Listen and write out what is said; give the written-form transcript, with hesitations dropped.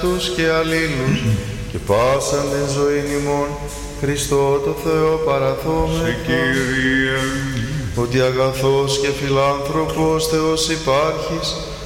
τους και αλλήλους και πάσαν την ζωήν ημών, Χριστό το Θεό παραθόμεθα. Κύριε, ότι αγαθός και φιλάνθρωπος Θεός υπάρχεις,